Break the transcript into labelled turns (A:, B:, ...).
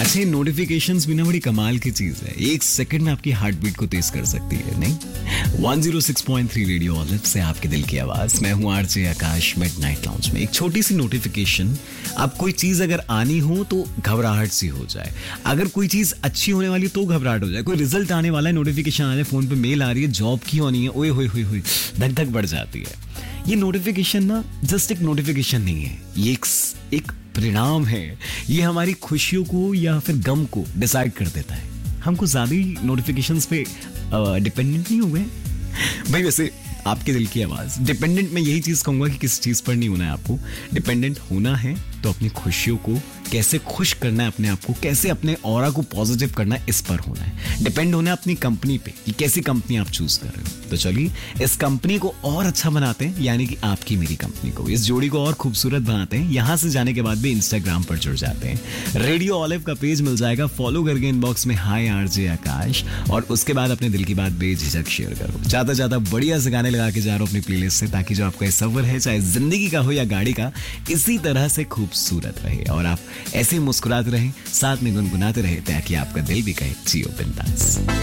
A: अच्छा, ये नोटिफिकेशंस भी ना बड़ी कमाल की चीज है, एक सेकंड में आपकी हार्ट बीट को तेज कर सकती है, नहीं? 106.3 रेडियो ऑलिव से आपके दिल की आवाज, मैं हूं आरजे आकाश मिडनाइट लाउंज में। एक छोटी सी नोटिफिकेशन, अब कोई चीज अगर आनी हो तो घबराहट सी हो जाए, अगर कोई चीज अच्छी होने वाली तो घबराहट हो जाए, कोई रिजल्ट आने वाला है, नोटिफिकेशन आ जाए, फोन पे मेल आ रही है, जॉब की होनी है, ओए होए होए होए, धक धक बढ़ जाती है। ये नोटिफिकेशन ना जस्ट एक नोटिफिकेशन नहीं है, ये एक परिणाम है। ये हमारी खुशियों को या फिर गम को डिसाइड कर देता है। हमको ज्यादा ही नोटिफिकेशंस पे डिपेंडेंट नहीं हो गए भाई। वैसे आपके दिल की आवाज, डिपेंडेंट मैं यही चीज कहूंगा कि किस चीज पर नहीं होना है आपको। डिपेंडेंट होना है तो अपनी खुशियों को कैसे खुश करना है, अपने आप को कैसे अपने ऑरा को पॉजिटिव करना है, इस पर होना है। डिपेंड होना है अपनी कंपनी पे कि कैसी कंपनी आप चूज कर रहे हो। तो चलिए इस कंपनी को और अच्छा बनाते हैं, यानी कि आपकी मेरी कंपनी को, इस जोड़ी को और खूबसूरत बनाते हैं। यहां से जाने के बाद भी इंस्टाग्राम पर जुड़ जाते हैं, रेडियो ऑलिव का पेज मिल जाएगा, फॉलो करके इनबॉक्स में हाय आरजे आकाश, और उसके बाद अपने दिल की बात बेझिझक शेयर करो। ज्यादा ज्यादा बढ़िया से गाने लगा के जा रहा हूं अपनी प्लेलिस्ट से, ताकि जो आपका सफर है, चाहे जिंदगी का हो या गाड़ी का, इसी तरह से खूबसूरत रहे और आप ऐसे मुस्कुराते रहें, साथ में गुनगुनाते रहे, ताकि आपका दिल भी कहे जियो बिंदास।